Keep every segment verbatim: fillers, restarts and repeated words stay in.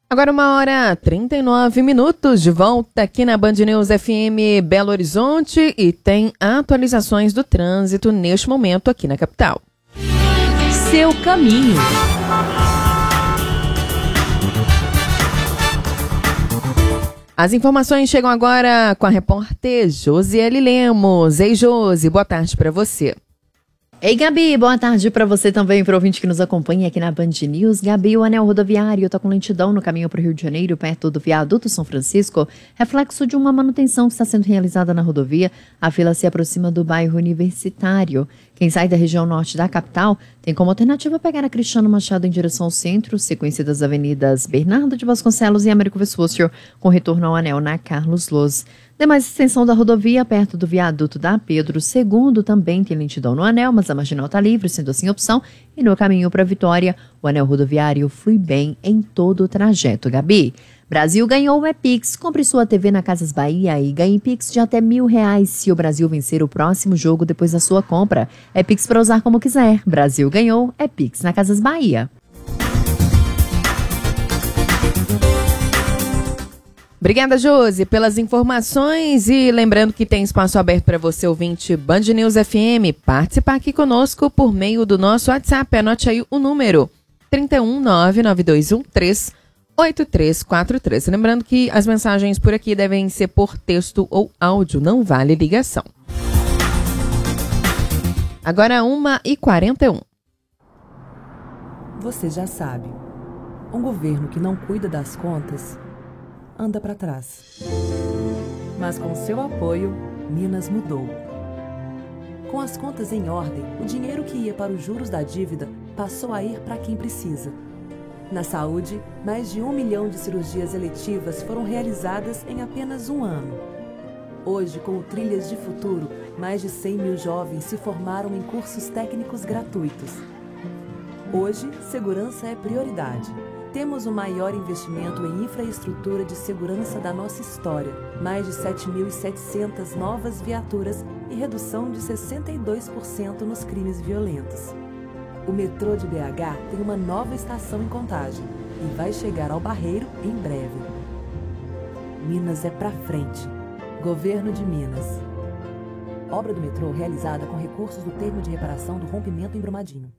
Agora uma hora e trinta e nove minutos, de volta aqui na Band News F M Belo Horizonte e tem atualizações do trânsito neste momento aqui na capital. Seu caminho. As informações chegam agora com a repórter Josiele Lemos. Ei, Josi, boa tarde para você. Ei, Gabi, boa tarde para você também, para o ouvinte que nos acompanha aqui na Band News. Gabi, o anel rodoviário está com lentidão no caminho para o Rio de Janeiro, perto do viaduto São Francisco, reflexo de uma manutenção que está sendo realizada na rodovia. A fila se aproxima do bairro Universitário. Quem sai da região norte da capital tem como alternativa pegar a Cristiano Machado em direção ao centro, sequência das avenidas Bernardo de Vasconcelos e Américo Vespucci, com retorno ao anel na Carlos Loz. Demais extensão da rodovia, perto do viaduto da Pedro segundo, também tem lentidão no anel, mas a marginal está livre, sendo assim opção. E no caminho para Vitória, o anel rodoviário flui bem em todo o trajeto. Gabi, Brasil ganhou o Epix. Compre sua T V na Casas Bahia e ganhe Pix de até mil reais se o Brasil vencer o próximo jogo depois da sua compra. É Pix para usar como quiser. Brasil ganhou, é Pix na Casas Bahia. Obrigada, Josi, pelas informações e lembrando que tem espaço aberto para você, ouvinte Band News F M, participar aqui conosco por meio do nosso WhatsApp. Anote aí o número trinta e um, nove nove dois um três, oito três quatro três. Lembrando que as mensagens por aqui devem ser por texto ou áudio, não vale ligação. Agora uma e quarenta e um. Você já sabe, um governo que não cuida das contas anda para trás. Mas com seu apoio, Minas mudou. Com as contas em ordem, o dinheiro que ia para os juros da dívida passou a ir para quem precisa. Na saúde, mais de um milhão de cirurgias eletivas foram realizadas em apenas um ano. Hoje, com o Trilhas de Futuro, mais de cem mil jovens se formaram em cursos técnicos gratuitos. Hoje, segurança é prioridade. Temos o maior investimento em infraestrutura de segurança da nossa história, mais de sete mil e setecentas novas viaturas e redução de sessenta e dois por cento nos crimes violentos. O metrô de B H tem uma nova estação em Contagem e vai chegar ao Barreiro em breve. Minas é pra frente. Governo de Minas. Obra do metrô realizada com recursos do termo de reparação do rompimento em Brumadinho.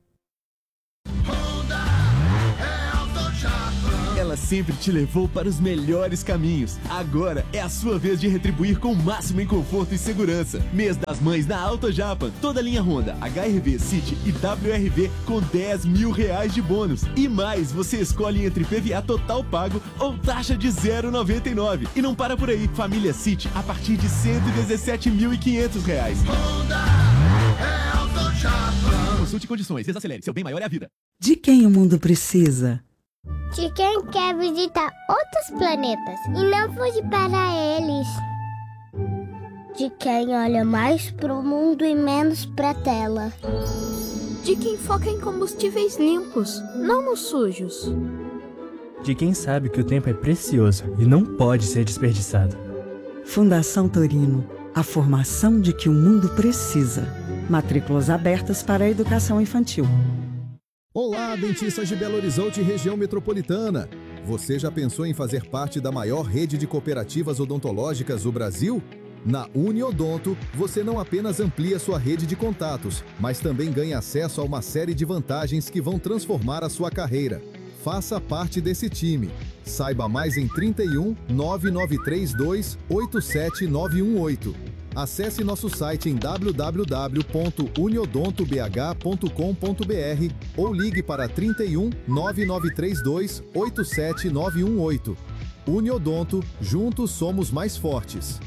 Ela sempre te levou para os melhores caminhos. Agora é a sua vez de retribuir com o máximo em conforto e segurança. Mês das Mães na Auto Japan. Toda linha Honda, H R V, City e W R V com dez mil reais de bônus. E mais, você escolhe entre P V A total pago ou taxa de zero vírgula noventa e nove. E não para por aí. Família City a partir de cento e dezessete mil e quinhentos reais. Honda é Auto Japan. Consulte condições. Desacelere. Seu bem maior é a vida. De quem o mundo precisa? De quem quer visitar outros planetas e não fugir para eles. De quem olha mais pro mundo e menos pra tela. De quem foca em combustíveis limpos, não nos sujos. De quem sabe que o tempo é precioso e não pode ser desperdiçado. Fundação Torino, a formação de que o mundo precisa. Matrículas abertas para a educação infantil. Olá, dentistas de Belo Horizonte e região metropolitana. Você já pensou em fazer parte da maior rede de cooperativas odontológicas do Brasil? Na Uniodonto, você não apenas amplia sua rede de contatos, mas também ganha acesso a uma série de vantagens que vão transformar a sua carreira. Faça parte desse time. Saiba mais em trinta e um, nove nove três dois, oito sete nove um oito. Acesse nosso site em w w w ponto uniodonto b h ponto com ponto b r ou ligue para trinta e um, nove nove três dois, oito sete nove um oito. Uniodonto, juntos somos mais fortes.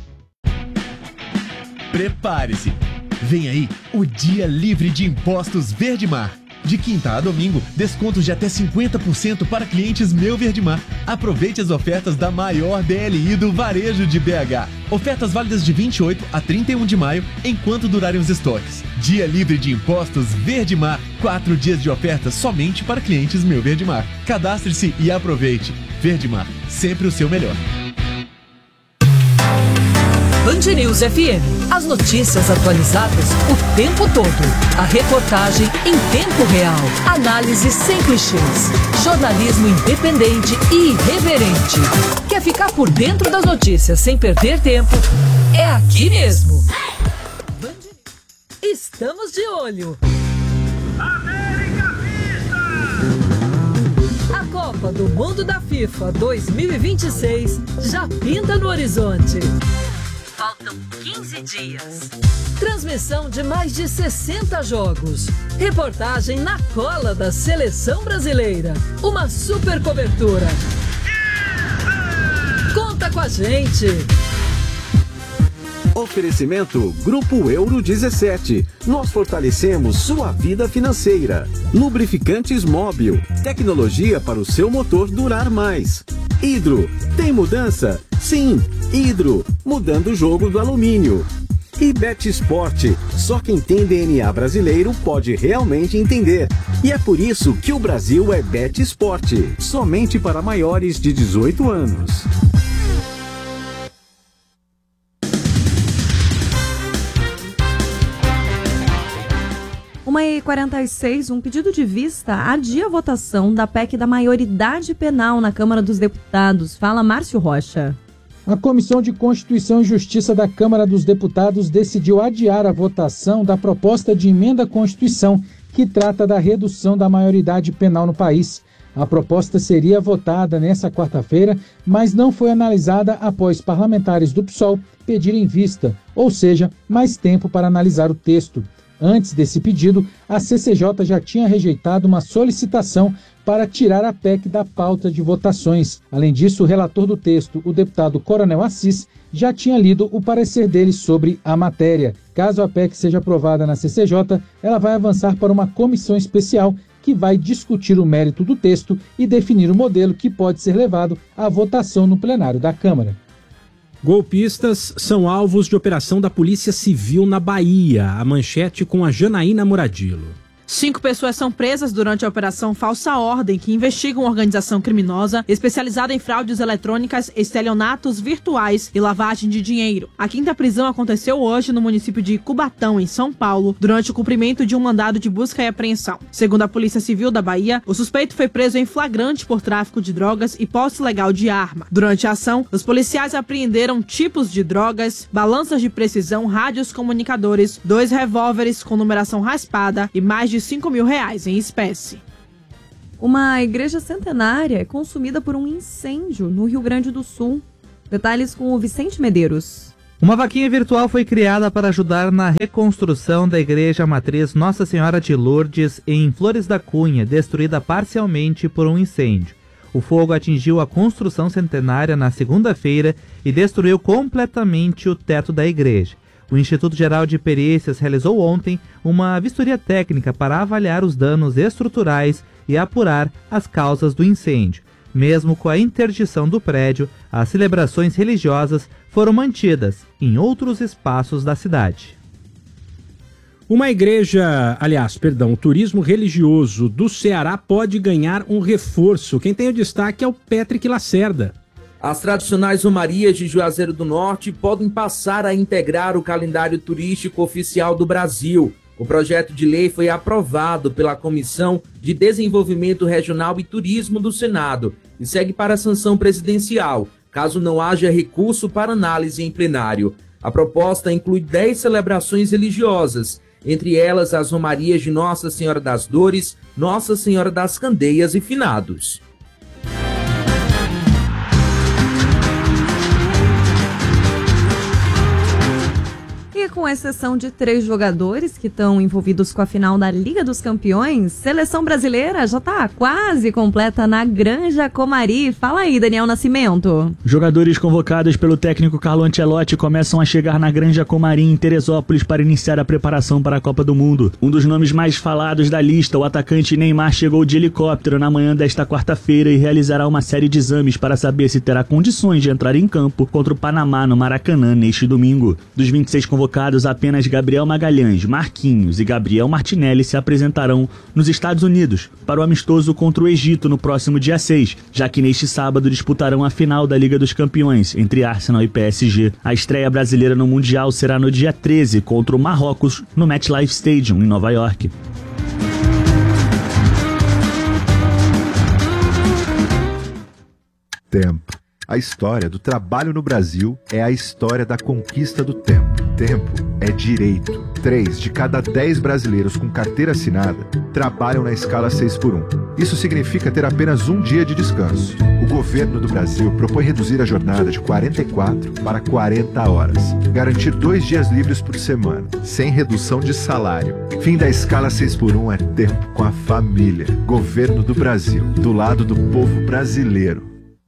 Prepare-se! Vem aí o Dia Livre de Impostos Verdemar. De quinta a domingo, descontos de até cinquenta por cento para clientes Meu Verdemar. Aproveite as ofertas da maior D L I do varejo de B H. Ofertas válidas de vinte e oito a trinta e um de maio, enquanto durarem os estoques. Dia Livre de Impostos Verdemar. Quatro dias de ofertas somente para clientes Meu Verdemar. Cadastre-se e aproveite. Verdemar, sempre o seu melhor. Band News F M. As notícias atualizadas o tempo todo. A reportagem em tempo real. Análise sem clichês. Jornalismo independente e irreverente. Quer ficar por dentro das notícias sem perder tempo? É aqui mesmo. Band... Estamos de olho. A Copa do Mundo da FIFA dois mil e vinte e seis já pinta no horizonte. Faltam quinze dias. Transmissão de mais de sessenta jogos. Reportagem na cola da seleção brasileira. Uma super cobertura. Conta com a gente. Oferecimento Grupo Euro dezessete. Nós fortalecemos sua vida financeira. Lubrificantes Móbil. Tecnologia para o seu motor durar mais. Hidro. Tem mudança? Sim. Hidro. Mudando o jogo do alumínio. E Bet Sport. Só quem tem D N A brasileiro pode realmente entender. E é por isso que o Brasil é Bet Sport. Somente para maiores de dezoito anos. uma e quarenta e seis, um pedido de vista adia a votação da P E C da maioridade penal na Câmara dos Deputados. Fala, Márcio Rocha. A Comissão de Constituição e Justiça da Câmara dos Deputados decidiu adiar a votação da proposta de emenda à Constituição que trata da redução da maioridade penal no país. A proposta seria votada nesta quarta-feira, mas não foi analisada após parlamentares do P SOL pedirem vista, ou seja, mais tempo para analisar o texto. Antes desse pedido, a C C J já tinha rejeitado uma solicitação para tirar a P E C da pauta de votações. Além disso, o relator do texto, o deputado Coronel Assis, já tinha lido o parecer dele sobre a matéria. Caso a P E C seja aprovada na C C J, ela vai avançar para uma comissão especial que vai discutir o mérito do texto e definir o modelo que pode ser levado à votação no plenário da Câmara. Golpistas são alvos de operação da Polícia Civil na Bahia. A manchete com a Janaína Muradilo. Cinco pessoas são presas durante a Operação Falsa Ordem, que investiga uma organização criminosa especializada em fraudes eletrônicas, estelionatos virtuais e lavagem de dinheiro. A quinta prisão aconteceu hoje no município de Cubatão, em São Paulo, durante o cumprimento de um mandado de busca e apreensão. Segundo a Polícia Civil da Bahia, o suspeito foi preso em flagrante por tráfico de drogas e posse ilegal de arma. Durante a ação, os policiais apreenderam tipos de drogas, balanças de precisão, rádios comunicadores, dois revólveres com numeração raspada e mais de cinco mil reais em espécie. Uma igreja centenária é consumida por um incêndio no Rio Grande do Sul. Detalhes com o Vicente Medeiros. Uma vaquinha virtual foi criada para ajudar na reconstrução da igreja matriz Nossa Senhora de Lourdes em Flores da Cunha, destruída parcialmente por um incêndio. O fogo atingiu a construção centenária na segunda-feira e destruiu completamente o teto da igreja. O Instituto Geral de Perícias realizou ontem uma vistoria técnica para avaliar os danos estruturais e apurar as causas do incêndio. Mesmo com a interdição do prédio, as celebrações religiosas foram mantidas em outros espaços da cidade. Uma igreja, aliás, perdão, o turismo religioso do Ceará pode ganhar um reforço. Quem tem o destaque é o Patrick Lacerda. As tradicionais romarias de Juazeiro do Norte podem passar a integrar o calendário turístico oficial do Brasil. O projeto de lei foi aprovado pela Comissão de Desenvolvimento Regional e Turismo do Senado e segue para a sanção presidencial, caso não haja recurso para análise em plenário. A proposta inclui dez celebrações religiosas, entre elas as romarias de Nossa Senhora das Dores, Nossa Senhora das Candeias e Finados. E com exceção de três jogadores que estão envolvidos com a final da Liga dos Campeões, seleção brasileira já está quase completa na Granja Comari. Fala aí, Daniel Nascimento. Jogadores convocados pelo técnico Carlo Ancelotti começam a chegar na Granja Comari em Teresópolis para iniciar a preparação para a Copa do Mundo. Um dos nomes mais falados da lista, o atacante Neymar, chegou de helicóptero na manhã desta quarta-feira e realizará uma série de exames para saber se terá condições de entrar em campo contra o Panamá no Maracanã neste domingo. Dos vinte e seis convocados, convocados, apenas Gabriel Magalhães, Marquinhos e Gabriel Martinelli se apresentarão nos Estados Unidos para o amistoso contra o Egito no próximo dia seis, já que neste sábado disputarão a final da Liga dos Campeões entre Arsenal e P S G. A estreia brasileira no Mundial será no dia treze contra o Marrocos no MetLife Stadium, em Nova York. Tempo. A história do trabalho no Brasil é a história da conquista do tempo. Tempo é direito. Três de cada dez brasileiros com carteira assinada trabalham na escala seis por um. Isso significa ter apenas um dia de descanso. O governo do Brasil propõe reduzir a jornada de quarenta e quatro para quarenta horas. Garantir dois dias livres por semana, sem redução de salário. Fim da escala seis por um é tempo com a família. Governo do Brasil, do lado do povo brasileiro.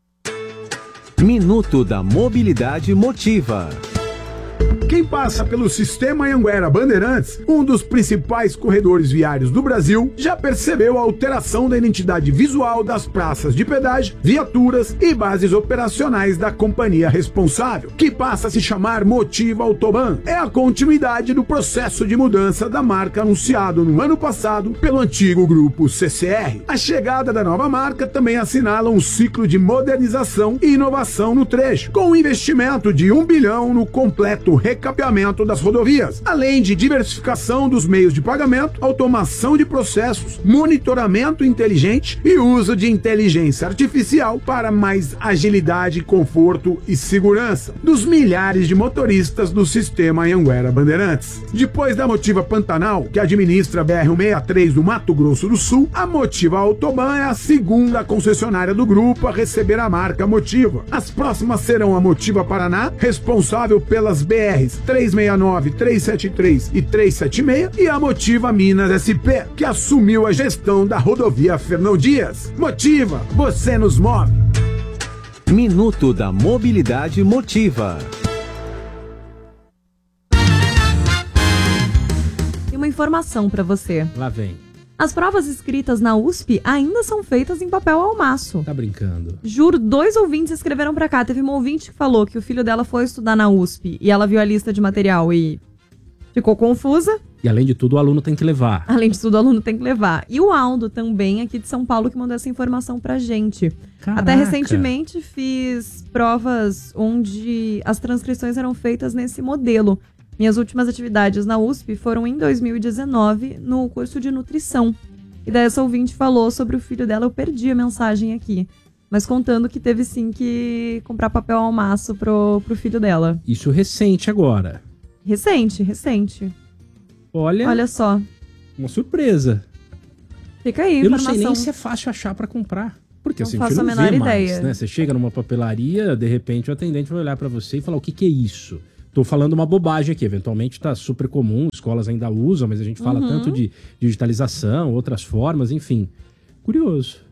Minuto da Mobilidade Motiva. Quem passa pelo Sistema Anhanguera Bandeirantes, um dos principais corredores viários do Brasil, já percebeu a alteração da identidade visual das praças de pedágio, viaturas e bases operacionais da companhia responsável, que passa a se chamar Motiva Autoban. É a continuidade do processo de mudança da marca anunciado no ano passado pelo antigo grupo C C R. A chegada da nova marca também assinala um ciclo de modernização e inovação no trecho, com um investimento de um bilhão no completo recapeamento das rodovias, além de diversificação dos meios de pagamento, automação de processos, monitoramento inteligente e uso de inteligência artificial para mais agilidade, conforto e segurança dos milhares de motoristas do Sistema Anhanguera Bandeirantes. Depois da Motiva Pantanal, que administra a B R cento e sessenta e três do Mato Grosso do Sul, a Motiva Autoban é a segunda concessionária do grupo a receber a marca Motiva. As próximas serão a Motiva Paraná, responsável pelas B Rs trezentos e sessenta e nove, trezentos e setenta e três e trezentos e setenta e seis, e a Motiva Minas S P, que assumiu a gestão da rodovia Fernão Dias. Motiva, você nos move. Minuto da Mobilidade Motiva. E uma informação para você. Lá vem. As provas escritas na U S P ainda são feitas em papel almaço. Tá brincando. Juro, dois ouvintes escreveram pra cá. Teve uma ouvinte que falou que o filho dela foi estudar na U S P e ela viu a lista de material e ficou confusa. E além de tudo, o aluno tem que levar. Além de tudo, o aluno tem que levar. E o Aldo também, aqui de São Paulo, que mandou essa informação pra gente. Caraca. Até recentemente fiz provas onde as transcrições eram feitas nesse modelo. Minhas últimas atividades na U S P foram em dois mil e dezenove, no curso de nutrição. E daí essa ouvinte falou sobre o filho dela, eu perdi a mensagem aqui. Mas contando que teve sim que comprar papel almaço pro, pro filho dela. Isso recente agora. Recente, recente. Olha. Olha só. Uma surpresa. Fica aí, eu informação. não sei nem se é fácil achar pra comprar. Porque não assim, faço a gente não a menor vê ideia. mais, né? Você chega numa papelaria, de repente o atendente vai olhar pra você e falar, o que que é isso? Tô falando uma bobagem aqui, eventualmente tá super comum, escolas ainda usam, mas a gente fala Uhum. tanto de digitalização, outras formas, enfim. Curioso.